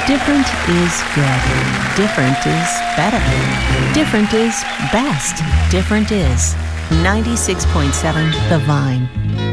Different is good. Different is better. Different is best. Different is 96.7 The Vine.